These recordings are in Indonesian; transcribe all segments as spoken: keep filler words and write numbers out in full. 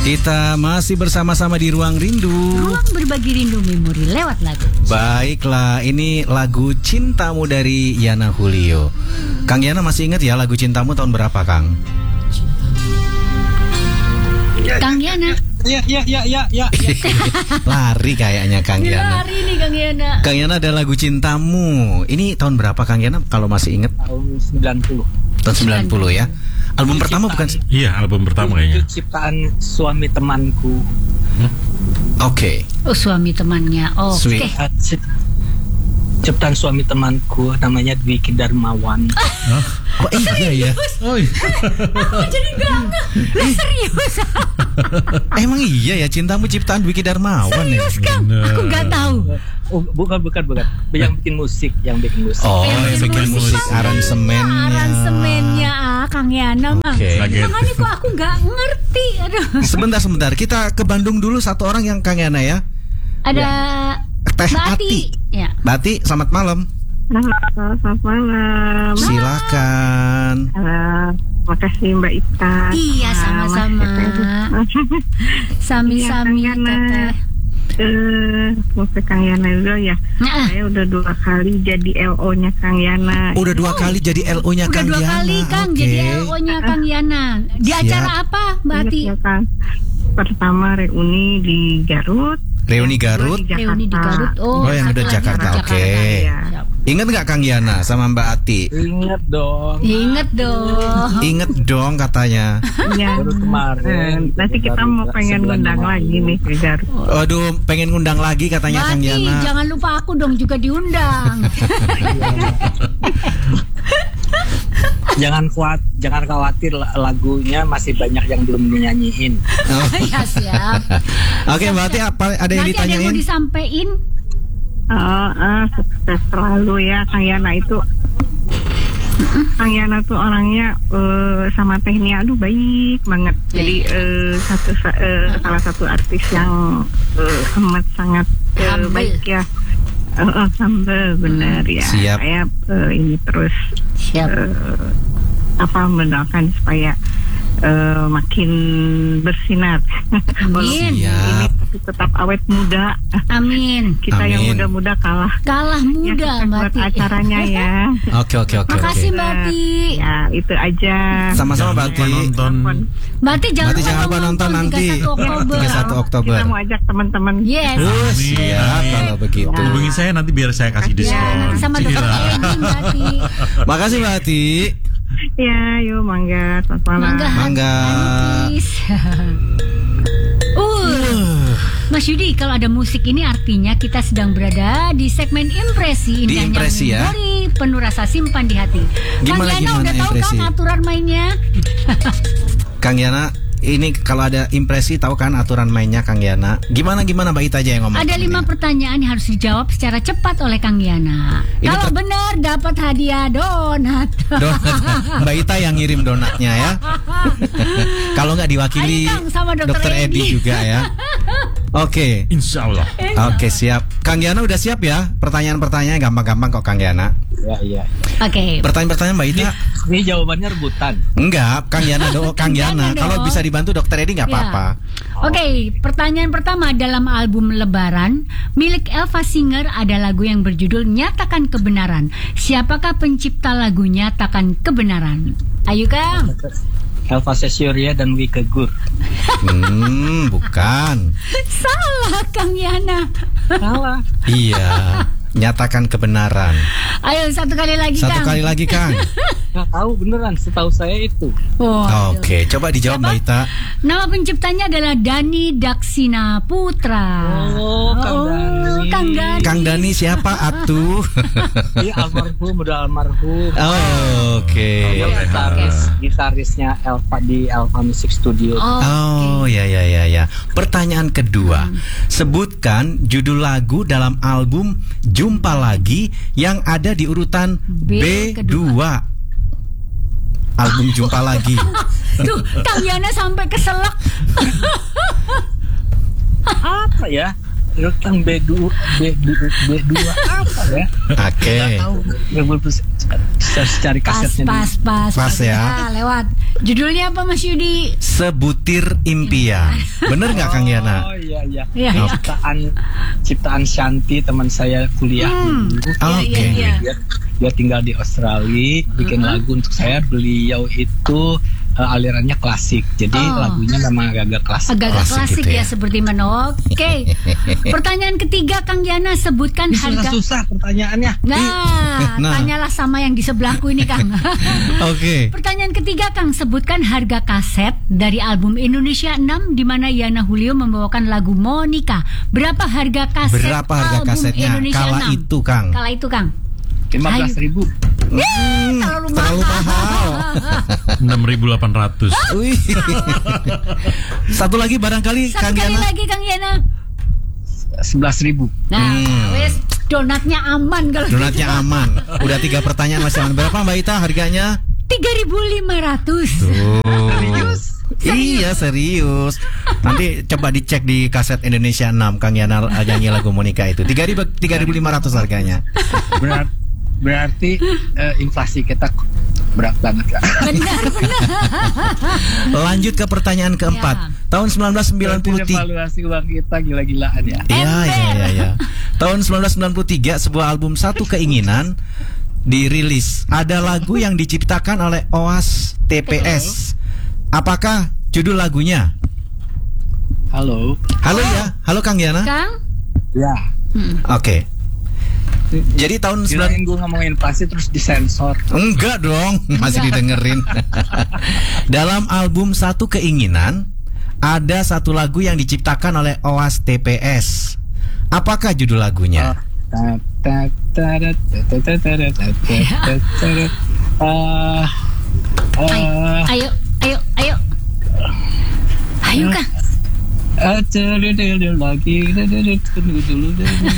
Kita masih bersama-sama di Ruang Rindu. Ruang berbagi rindu memori lewat lagu. Baiklah, ini lagu Cintamu dari Yana Julio. Kang Yana masih ingat ya lagu Cintamu tahun berapa, Kang? Kang Yana. Ya, ya, ya, ya, ya. Lari kayaknya Kang Yana. Lari nih Kang Yana. Kang Yana ada lagu Cintamu. Ini tahun berapa Kang Yana kalau masih ingat? Tahun sembilan puluh. Tahun sembilan puluh ya. Album pertama bukan sih? Iya, album pertama kayaknya. Itu ciptaan suami temanku. Oke. Okay. Oh, suami temannya. Oh, oke. Sweet. Okay. Ciptaan suami temanku namanya Dwiki Darmawan. Oh iya ya. Oh iya. Aku jadi gak nge. Serius. Emang iya ya, Cintamu ciptaan Dwiki Darmawan ya? Serius Kang? Aku gak tahu. Oh, bukan, bukan, bukan. Yang bikin musik, yang bikin musik. Oh, Yang yang bikin musik. musik, aransemennya. Aransemennya ah, Kang Yana mah. Oke. Makanya kok aku gak ngerti. Aduh. Sebentar, sebentar. Kita ke Bandung dulu satu orang yang Kang Yana ya. Ada Teh Mbak Ati. Ati. Ya. Bati, selamat malam. Selamat malam. Silakan. Halo, makasih Mbak Ita. Iya, sama-sama. Sami-sami Iya, Kang Yana. Teteh. Eh, mau ke Kang Yana dulu ya. Nah, Saya udah dua kali jadi L O-nya Kang Yana. Udah dua kali jadi L O-nya udah Kang dua Yana. kali Kang Oke. jadi L O-nya Kang Yana. Di Siap. acara apa Mbak Ingat Ati? ya, Kang? Pertama reuni di Garut. Reuni Garut. Reuni di Garut. Oh, Oh, yang satu udah lagi Jakarta. di Oke. Ya. Ingat nggak Kang Yana sama Mbak Ati? Ingat dong. Ingat dong. Ingat dong katanya. Iya. Baru kemarin. Eh, nanti kita mau pengen Sebulan ngundang yang lagi lalu. nih ke Garut. Waduh, pengen ngundang lagi katanya Mbak Kang Ati, Yana. jangan lupa aku dong juga diundang. Jangan kuat, jangan khawatir, lagunya masih banyak yang belum dinyanyiin. Oh. Ya siap. Oke, Mbak Ati apa ada yang Nanti ada yang mau ditanyain? disampaikan? Oh, eh, sukses selalu ya Kang Yana itu. Kang Yana tuh orangnya eh, sama Tehnia aduh baik banget. Jadi eh, satu eh, salah satu artis yang eh, amat sangat eh, Humble. baik ya. Eh, eh, humble benar ya. Siap. Saya eh, ini terus Siap. eh, apa mendoakan supaya eh, makin bersinar. Amin. Ini Siap. tapi tetap awet muda. Amin. Kita yang Amin. muda-muda kalah. Kalah muda Ya, Mbak buat Ati. acaranya ya. Oke, oke, oke, oke. Makasih Mbak Ati. Ya itu aja. Sama-sama Mbak Ati. Jangan lupa nonton. Mbak Ati jangan Berarti jangan lupa nonton nanti. tiga puluh satu Oktober. tiga puluh satu Oktober. Kita mau ajak teman-teman. Yes. Oh, siap kalau begitu. Hubungi saya nanti biar saya kasih Ya, diskon. nanti sama dokter Cira. Edi Mbak Ati. Makasih Mbak Ati. Ya, yuk mangga. Selamat malam. Mangga. Mangga. Anis. Uh, Mas Yudi, kalau ada musik ini artinya kita sedang berada di segmen impresi. Di Indahnya impresi ya. memori penuh rasa simpan di hati. Kang Gimana, Yana gimana udah tahu impresi? kan aturan mainnya? Kang Yana, ini kalau ada impresi tahu kan aturan mainnya Kang Yana. Gimana gimana Mbak Ita aja yang ngomong. Ada lima pertanyaan yang harus dijawab secara cepat oleh Kang Yana. Ini Kalau ter- benar dapat hadiah donat. Donat. Mbak Ita yang ngirim donatnya ya. Kalau nggak diwakili Ayo, Kang, sama Dokter Dokter Edi Edi. juga ya. Oke. Insya Allah. Oke, siap. Kang Yana udah siap ya? Pertanyaan-pertanyaannya gampang-gampang kok Kang Yana. Ya, iya. Oke. Pertanyaan-pertanyaan Mbak Ita. Ini jawabannya rebutan. Enggak, Kang Yana do, Kang Yana. Jangan Kalau dong. bisa dibantu Dokter Edi nggak Ya. apa-apa. Oke, pertanyaan pertama, dalam album Lebaran milik Elva Singer ada lagu yang berjudul Nyatakan Kebenaran. Siapakah pencipta lagu Nyatakan Kebenaran? Ayo Kang. Elva Sesyoria dan Wike Gur. Hmm, bukan. Salah Kang Yana. Salah. Iya. Nyatakan kebenaran. Ayo satu kali lagi Satu Kang. kali lagi Kang. Nggak tahu beneran, setahu saya itu. Oh, Oke, coba dijawab Siapa? Mbak Ita. Nama penciptanya adalah Dani Daksina Putra. Oh, Kang Dani. Kang Dani. Kang Dani siapa atuh? Iya, almarhum, udah almarhum. Oh, oke. Dia gitaris, gitarisnya Elva di Elva Music Studio. Oh, Oh, ya ya ya ya. Pertanyaan kedua. Sebutkan judul lagu dalam album Jumpa Lagi yang ada di urutan B B dua. Album Jumpa Lagi. Tuh, Kang Yana sampai keselak. Apa ya? tentang B dua B dua B dua apa ya? Oke. Nggak tahu. Nggak boleh harus cari Pas, kasetnya pas, dulu. pas, Pas ya. Ah, lewat. Judulnya apa Mas Yudi? Sebutir impian. Bener nggak Kang Yana? Oh iya iya. Iya, iya. Ciptaan ciptaan Shanti teman saya kuliah Hmm. dulu. Iya, Oke. iya, iya. Dia, dia tinggal di Australia, bikin lagu untuk saya. Beliau itu uh, alirannya klasik, jadi Oh. lagunya memang agak-agak klasik. Agak-agak Klasik klasik gitu ya, ya. seperti mana. Oke. Pertanyaan ketiga Kang Yana, sebutkan Ini harga. susah-susah pertanyaannya. Nah, Nah. tanyalah sama yang di sebelahku ini Kang. Oke. Pertanyaan ketiga Kang, sebutkan harga kaset dari album Indonesia enam di mana Yana Julio membawakan lagu Monica. Berapa harga kaset Berapa harga album kasetnya Indonesia kala enam? itu, Kang? Kala itu Kang. lima belas ribu. Hmm, terlalu terlalu mahal. enam ribu delapan ratus. Wih. Satu lagi barangkali Satu Kang kali Yana. lagi Kang Yana. sebelas ribu. Nah, Hmm. wes donatnya aman kalau Donatnya aman. Udah tiga pertanyaan masih aman. Berapa Mbak Ita harganya? tiga ribu lima ratus. Serius? Iya serius. Nanti coba dicek di kaset Indonesia enam Kang Yana nyanyi lagu Monica itu. tiga ribu lima ratus harganya. Berat, berarti eh, inflasi kita berat banget kan? Benar, benar. Lanjut ke pertanyaan keempat. Ya. Tahun sembilan belas sembilan puluh tiga. Evaluasi uang kita gila-gilaan ya. Iya, Ember. iya, iya, iya. Tahun sembilan belas sembilan puluh tiga sebuah album Satu Keinginan dirilis. Ada lagu yang diciptakan oleh Oas T P S. Apakah judul lagunya? Halo. Halo ya, halo Kang Yana. Kang? Ya. Oke. Jadi tahun sembilan Kirain gue ngomongin inflasi terus disensor. enggak dong, masih didengerin. Dalam album Satu Keinginan ada satu lagu yang diciptakan oleh Oas T P S. Apakah judul lagunya? Ta- ta- ta- ta- ta- ta- ta- ta- ta- ta- ta- ta- Ah, ah, Ayo, ayo, ayo. Ayo Kang. ah, cari dulu lagi. Tunggu dulu.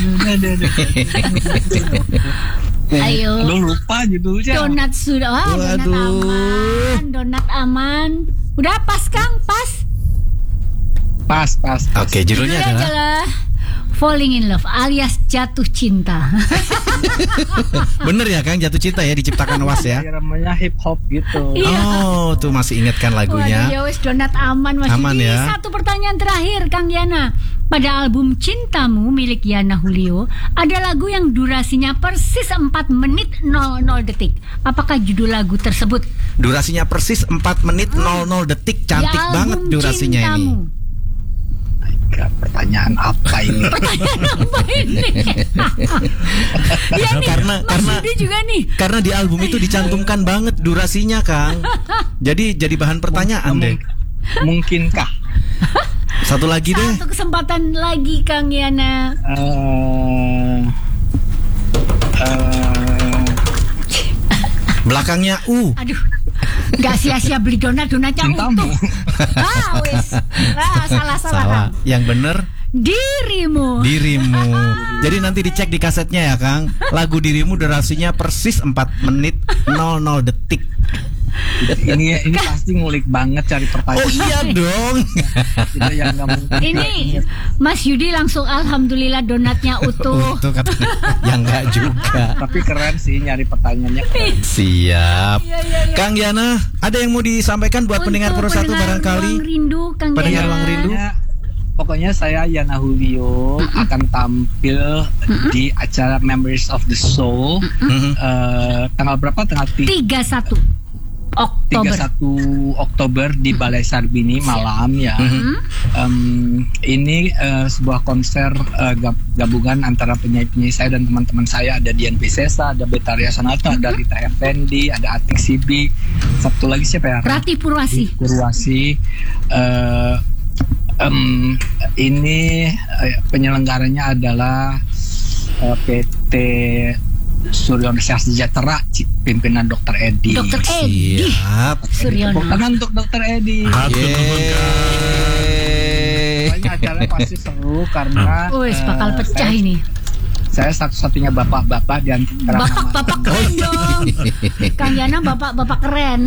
Ayo. Aduh, lupa judulnya. Donat sudah. Wah, donat Waduh. aman. Donat aman. Udah pas Kang, pas. Pas, pas. pas. Oke, judulnya adalah adalah Falling in Love alias jatuh cinta. bener ya Kang, Jatuh Cinta ya diciptakan Oas ya. Namanya hip hop gitu. Iya. Oh, tuh masih ingatkan Waduh, lagunya. ya wes donat aman Mas Aman Yudi. ya. Satu pertanyaan terakhir Kang Yana. Pada album Cintamu milik Yana Julio ada lagu yang durasinya persis empat menit nol nol detik. Apakah judul lagu tersebut? Durasinya persis empat menit nol nol detik. Cantik Di album banget durasinya Cintamu. ini. Gak, pertanyaan apa ini? Pertanyaan apa ini? Ya nih, Karena- Mas karena- Yudi juga nih. Karena di album itu dicantumkan banget durasinya Kang. Jadi jadi bahan pertanyaan deh. Mungkinkah? Satu lagi deh. Satu kesempatan lagi Kang Yana. Eh, eh, Belakangnya U. Aduh, nggak sia-sia beli donat, donatnya Cintamu. utuh. Ah, wes. Ah, salah salah. Salah. Kang. Yang bener Dirimu. Dirimu. Jadi nanti dicek di kasetnya ya Kang. Lagu Dirimu durasinya persis empat menit nol nol detik. ini ini pasti ngulik banget cari pertanyaan. Oh iya dong. Itu yang nggak mungkin. Ini Mas Yudi langsung alhamdulillah donatnya utuh. Untuk katanya. Yang enggak juga. Tapi keren sih nyari pertanyaannya. Keren. Siap. Iya, iya, iya. Kang Yana, ada yang mau disampaikan buat pendengar Pro satu pendengar barangkali? Ruang Rindu Kang Pendengar Yana. Ruang Rindu. Pokoknya, pokoknya saya Yana Julio akan tampil di acara Memories of the Soul Mhm. eh, tanggal berapa? Tanggal tiga tiga puluh satu Oktober. satu Oktober di Balai Sarbini malam ya. Mhm. Em, ini eh, sebuah konser eh, gab- gabungan antara penyanyi-penyanyi saya dan teman-teman saya. Ada Dian Piscesa, ada Betaria Sanata, ada Rita Effendi, ada Atik Sibi, satu lagi siapa ya? Rati Purwasi. Purwasi. Eh, em, ini eh, penyelenggaranya adalah eh, P T Suryono Sejahtera, Ci- pimpinan Dokter Edi. Dokter Edi Siap. Suryono. Tepuk tangan untuk Dokter Edi. Hatur nuhun, Kang. Yeay. Pokoknya acaranya pasti seru karena Wes bakal eh, pecah saya, ini. saya satu-satunya bapak-bapak di antara Bapak-bapak keren dong. Kang Yana bapak-bapak keren.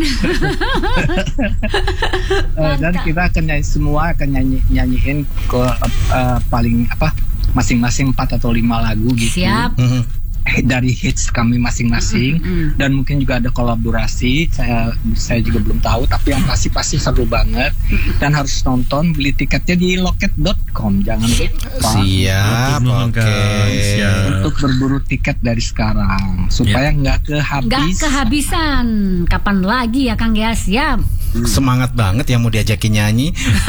Eh, dan Mantap. kita akan nyanyi semua akan nyanyi nyanyiin ke eh, paling apa masing-masing empat atau lima lagu gitu. Siap. Mhm. Dari hits kami masing-masing, Mm-mm. dan mungkin juga ada kolaborasi. Saya saya juga belum tahu, tapi yang pasti pasti seru banget dan harus nonton. Beli tiketnya di loket dot com, jangan lupa Siap. Matur nuhun, Oke. Kang. Siap. untuk berburu tiket dari sekarang supaya nggak Nggak kehabis. kehabisan. Kapan lagi ya Kang ya? Siap. Semangat banget yang mau diajakin nyanyi.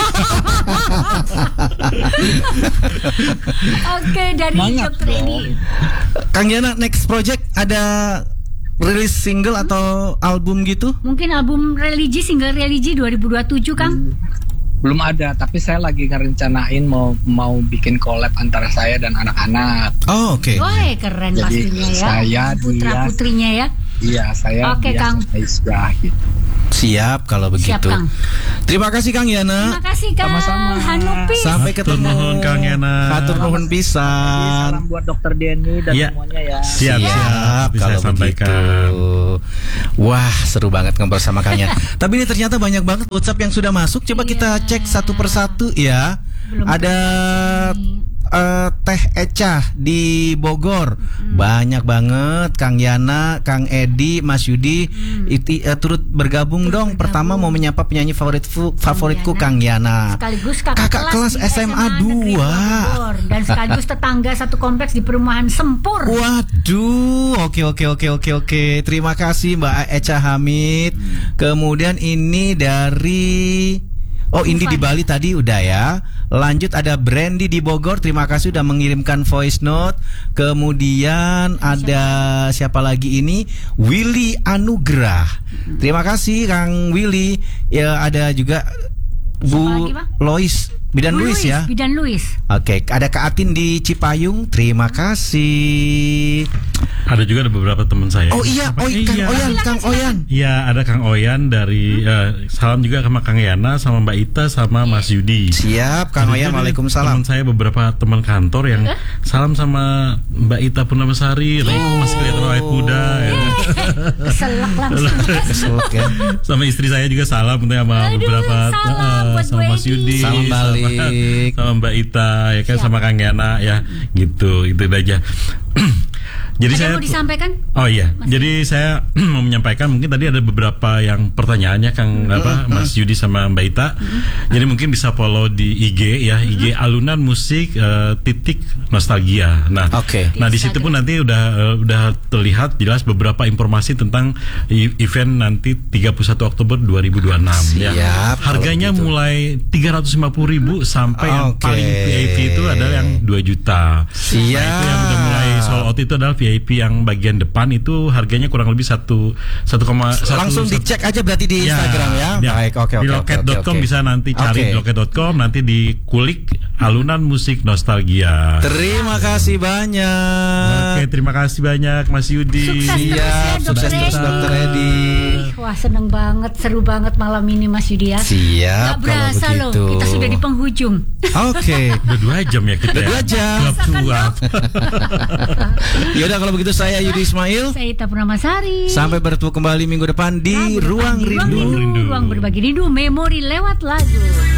Oke, dari Semangat Dokter dong. Edi. Kang Yana, next project ada rilis single atau album gitu? Mungkin album religi, single religi dua ribu dua puluh tujuh Kang. Belum ada, tapi saya lagi ngerencanain mau mau bikin collab antara saya dan anak-anak. Oh, oke. Woi, keren Jadi, pastinya ya. saya, Putra-putrinya ya. Iya, saya Oke, dia Kang. Aisyah gitu. Siap kalau Siap begitu. Kang. Terima kasih Kang Yana. Terima kasih Kang Sama-sama. Hanupi. Sampai Hatur ketemu. nuhun, Kang Yana. Hatur nuhun pisan. Salam buat Dokter Denny dan Iya. semuanya ya. Siap, siap. Bisa kalau saya sampaikan. begitu. Wah, seru banget ngobrol sama Kang Yana. Tapi ini ternyata banyak banget WhatsApp yang sudah masuk. Coba kita cek satu persatu ya. Belum Ada eh, Teh Eca di Bogor. Banyak banget Kang Yana, Kang Edi, Mas Yudi iti, eh, turut bergabung dong. Pertama mau menyapa penyanyi favoritku favoritku Kang Yana. Sekaligus kakak, Kakak kelas di S M A Negeri dua. Bogor. Dan sekaligus tetangga satu kompleks di perumahan Sempur. Waduh, oke oke oke oke oke. Terima kasih Mbak Eca Hamid. Kemudian ini dari Oh, Indi di Bali tadi udah ya. Lanjut ada Brandy di Bogor. Terima kasih udah mengirimkan voice note. Kemudian ada siapa lagi ini? Willy Anugrah. Terima kasih Kang Willy. Ya ada juga Siapa Bu lagi, Bang? Lois Bidan Bu Luis ya. Bidan Luis. Oke, ada Kak Atin di Cipayung. Terima kasih. Ada juga ada beberapa teman saya. Oh iya, Apa- oh Kang iya. Oyan, Kang Oyan. Iya, ada Kang Oyan dari eh, salam juga sama Kang Yana, sama Mbak Ita, sama Mas Yudi. Siap, Kang Ada Oyan. juga Waalaikumsalam. Teman saya beberapa teman kantor yang salam sama Mbak Ita Purnamasari, masih kelihatan awet muda. Ya. Keselak langsung. Keselak ya. Sama istri saya juga salam untuk sama Aduh, beberapa salam eh, buat sama Bu Mas Edi. Yudi, Salam balik. sama, sama Mbak Ita, ya kan, Siap. sama Kang Yana, ya gitu, itu aja. Jadi Ada saya yang mau disampaikan? Oh iya, jadi saya mau menyampaikan mungkin tadi ada beberapa yang pertanyaannya Kang apa Mas Yudi sama Mbak Ita. Jadi mungkin bisa follow di I G ya, I G Alunan Musik eh, titik Nostalgia. Nah, Oke. nah di situ pun nanti udah eh, udah terlihat jelas beberapa informasi tentang i- event nanti tiga puluh satu Oktober dua ribu dua puluh enam ya. Siap, Harganya kalau begitu. mulai tiga ratus lima puluh ribu sampai yang Oke. paling V I P itu adalah yang dua juta. Siap. Nah, itu yang udah mulai sold out itu adalah V I P yang bagian depan itu harganya kurang lebih satu satu koma satu. Langsung dicek aja berarti di Instagram ya. Baik, oke Di oke. loket dot com oke, oke. bisa nanti cari Oke. di loket dot com, nanti dikulik Alunan Musik Nostalgia. Terima kasih banyak. Oke, terima kasih banyak Mas Yudi. Sukses terus ya, Siap, Dokter sukses terus Edi. Dokter Edi. Wah, seneng banget, seru banget malam ini Mas Yudi ya. Siap Gak kalau berasa loh, begitu. kita sudah di penghujung. Oke. Udah dua jam ya kita. Udah dua ya? jam. Cuap-cuap. Yaudah kalau begitu saya Yudi Ismail. Saya Ita Purnamasari. Sampai bertemu kembali minggu depan di Rabu depan Ruang di Rindu. Ruang Rindu. Ruang berbagi rindu, memori lewat lagu.